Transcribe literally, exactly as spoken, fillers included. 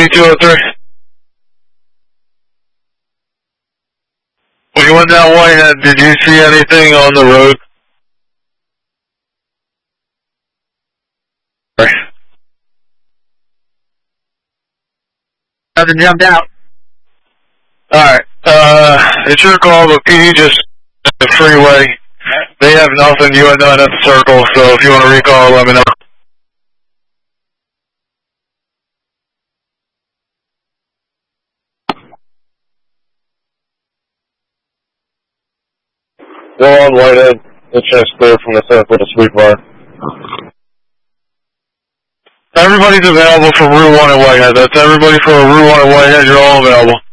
T two oh three. When you went down Whitehead, did you see anything on the road? Nothing jumped out. Alright, uh, it's your call, but P D just the freeway. They have nothing, you had none at the circle, so if you want to recall, let me know. Go on Whitehead, the chest clear from the circle to Sweetwater. Everybody's available for Route one at Whitehead. That's everybody for Route one at Whitehead, you're all available.